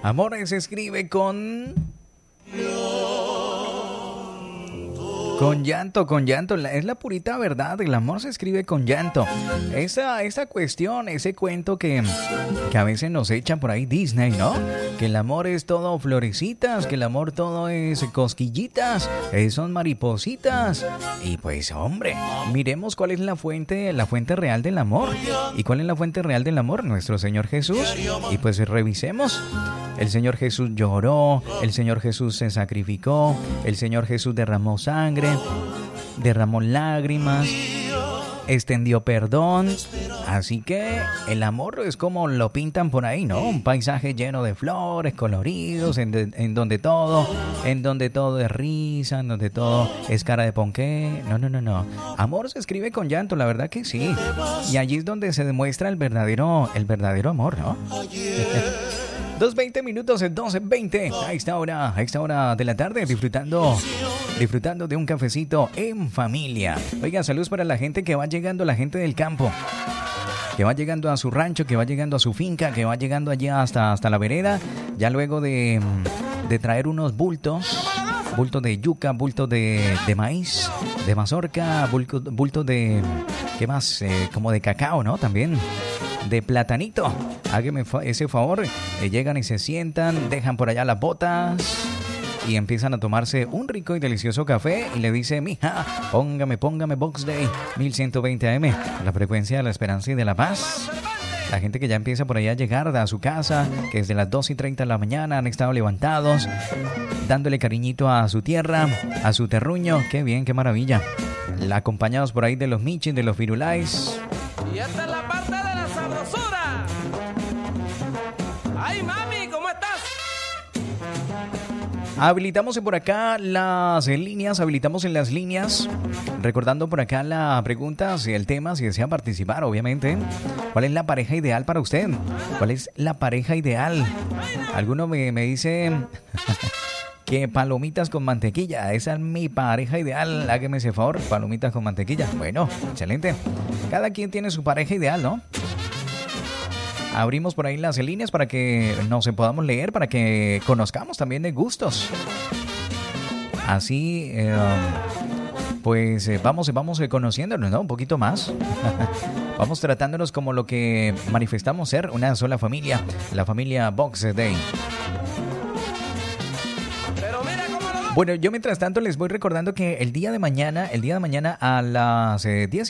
Amor se escribe con llanto, con llanto. Es la purita verdad. El amor se escribe con llanto. Esa cuestión, ese cuento que a veces nos echan por ahí Disney, ¿no? Que el amor es todo florecitas, que el amor todo es cosquillitas, son maripositas. Y pues, hombre, miremos cuál es la fuente real del amor. ¿Y cuál es la fuente real del amor? Nuestro Señor Jesús. Y pues revisemos. El Señor Jesús lloró, el Señor Jesús se sacrificó, el Señor Jesús derramó sangre, derramó lágrimas, extendió perdón. Así que el amor es como lo pintan por ahí, ¿no? Un paisaje lleno de flores, coloridos, en donde todo es risa, en donde todo es cara de ponqué. No. Amor se escribe con llanto, la verdad que sí. Y allí es donde se demuestra el verdadero amor, ¿no? 2:20 minutos, 12:20 a esta hora de la tarde, disfrutando de un cafecito en familia. Oiga, saludos para la gente que va llegando, la gente del campo, que va llegando a su rancho, que va llegando a su finca, que va llegando allá hasta la vereda, ya luego de traer unos bultos de yuca, bultos de maíz, de mazorca, bultos de, ¿qué más? Como de cacao, ¿no? También de platanito. Hágame ese favor. Llegan y se sientan, dejan por allá las botas y empiezan a tomarse un rico y delicioso café. Y le dice: mija, póngame Box Day 1120 AM, la frecuencia de la esperanza y de la paz. La gente que ya empieza por allá a llegar a su casa, que desde las 2:30 de la mañana han estado levantados, dándole cariñito a su tierra, a su terruño. Qué bien, qué maravilla. Acompañados por ahí de los michis, de los firulais. Y esta es la parte de la sabrosura. ¡Ay, mami! ¿Cómo estás? Habilitamos por acá las líneas, recordando por acá la pregunta, si el tema, si desea participar, obviamente. ¿Cuál es la pareja ideal para usted? ¿Cuál es la pareja ideal? Alguno me dice que palomitas con mantequilla, esa es mi pareja ideal, hágame ese favor, palomitas con mantequilla. Bueno, excelente. Cada quien tiene su pareja ideal, ¿no? Abrimos por ahí las líneas para que nos podamos leer, para que conozcamos también de gustos. Así, pues vamos conociéndonos, ¿no? Un poquito más. Vamos tratándonos como lo que manifestamos ser, una sola familia, la familia Box Day. Bueno, yo mientras tanto les voy recordando que el día de mañana a las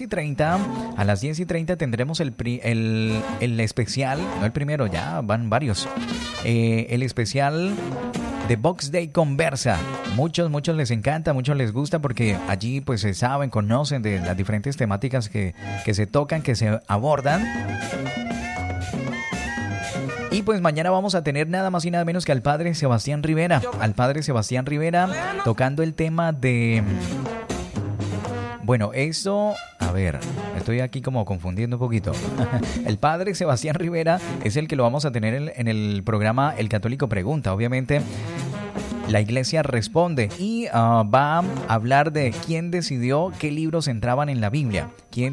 10:30 tendremos el especial, no el primero, ya van varios, el especial de Box Day Conversa. Muchos les encanta, muchos les gusta porque allí pues se saben, conocen de las diferentes temáticas que se tocan, que se abordan. Y pues mañana vamos a tener nada más y nada menos que al padre Sebastián Rivera. Tocando el tema de... Bueno, eso... A ver, estoy aquí como confundiendo un poquito. El padre Sebastián Rivera es el que lo vamos a tener en el programa El Católico Pregunta. Obviamente, la iglesia responde y va a hablar de quién decidió qué libros entraban en la Biblia.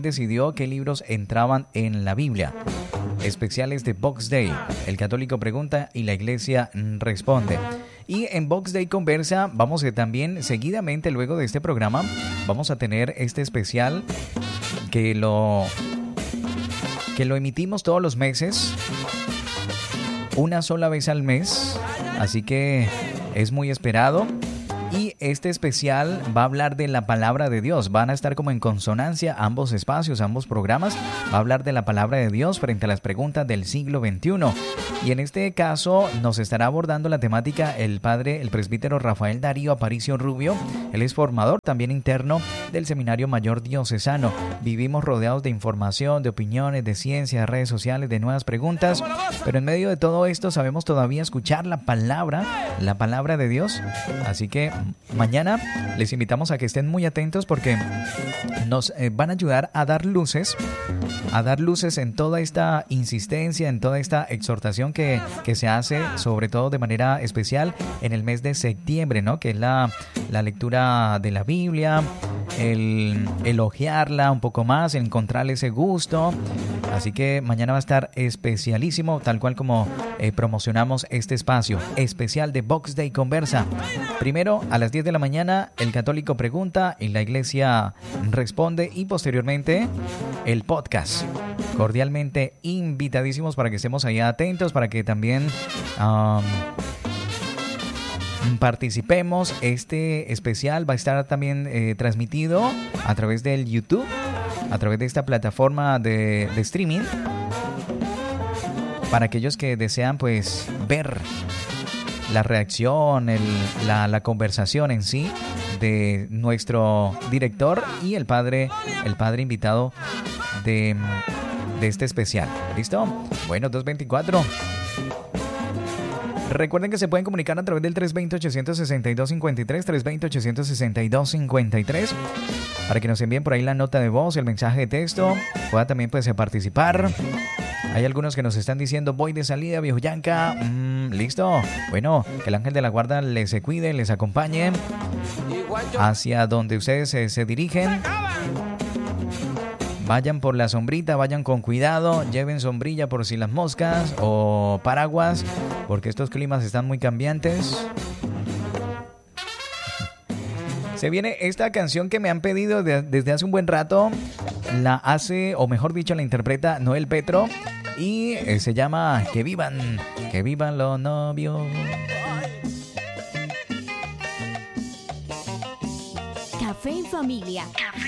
Especiales de Box Day, El Católico Pregunta y la Iglesia Responde. Y en Box Day Conversa vamos a también seguidamente, luego de este programa, vamos a tener este especial que lo emitimos todos los meses, una sola vez al mes, así que es muy esperado. Y este especial va a hablar de la palabra de Dios. Van a estar como en consonancia ambos espacios, ambos programas. Va a hablar de la palabra de Dios frente a las preguntas del siglo XXI. Y en este caso nos estará abordando la temática el presbítero Rafael Darío Aparicio Rubio. Él es formador también interno del Seminario Mayor Diocesano. Vivimos rodeados de información, de opiniones, de ciencia, de redes sociales, de nuevas preguntas. Pero en medio de todo esto sabemos todavía escuchar la palabra de Dios. Así que mañana les invitamos a que estén muy atentos porque nos van a ayudar a dar luces en toda esta insistencia, en toda esta exhortación que se hace, sobre todo de manera especial en el mes de septiembre, ¿no? Que es la lectura de la Biblia, el elogiarla un poco más, encontrarle ese gusto. Así que mañana va a estar especialísimo, tal cual como promocionamos este espacio especial de Box Day Conversa. Primero, a las 10 de la mañana, el católico pregunta y la iglesia responde, y posteriormente el podcast. Cordialmente invitadísimos para que estemos ahí atentos, para que también participemos. Este especial va a estar también transmitido a través del YouTube, a través de esta plataforma de streaming, para aquellos que desean pues ver la reacción, la conversación en sí de nuestro director y el padre invitado de este especial. ¿Listo? Bueno, 224. Recuerden que se pueden comunicar a través del 320-862-53, 320-862-53, para que nos envíen por ahí la nota de voz, el mensaje de texto. Pueda también pues participar. Hay algunos que nos están diciendo, voy de salida, viejo Yanka. ¿Listo? Bueno, que el ángel de la guarda les cuide, les acompañe hacia donde ustedes se dirigen. Vayan por la sombrita, vayan con cuidado, lleven sombrilla por si las moscas o paraguas, porque estos climas están muy cambiantes. Se viene esta canción que me han pedido desde hace un buen rato. La hace, o mejor dicho, la interpreta Noel Petro, y se llama Que vivan los novios. Café en familia. Café